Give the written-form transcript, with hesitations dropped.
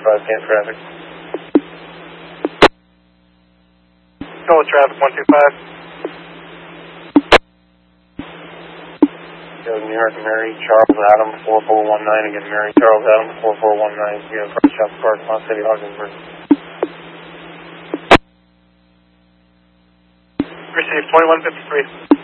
125, scan traffic. Go with traffic 125. New York, Mary Charles Adam 4419, again, Mary Charles Adam 4419, you know, front shop park, Los City, Ogdensburg. Received 2153.